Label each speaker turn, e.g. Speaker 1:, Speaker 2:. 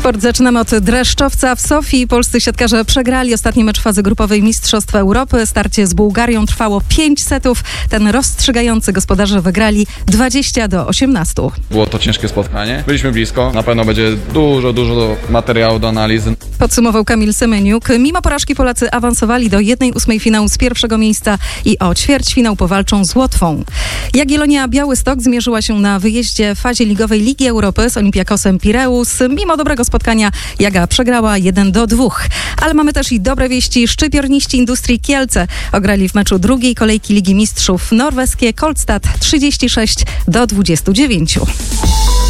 Speaker 1: Sport zaczynamy od Dreszczowca. W Sofii polscy siatkarze przegrali ostatni mecz fazy grupowej Mistrzostw Europy. Starcie z Bułgarią trwało 5 setów. Ten rozstrzygający gospodarze wygrali 20-18.
Speaker 2: Było to ciężkie spotkanie. Byliśmy blisko. Na pewno będzie dużo materiału do analizy.
Speaker 1: Podsumował Kamil Semeniuk. Mimo porażki Polacy awansowali do 1/8 finału z pierwszego miejsca i o ćwierćfinał powalczą z Łotwą. Jagiellonia Białystok zmierzyła się na wyjeździe w fazie ligowej Ligi Europy z Olympiakosem Pireus. Mimo dobrego spotkania Jaga przegrała 1-2. Ale mamy też i dobre wieści. Szczypiorniści Industrii Kielce ograli w meczu drugiej kolejki Ligi Mistrzów norweskie Kolstad 36-29.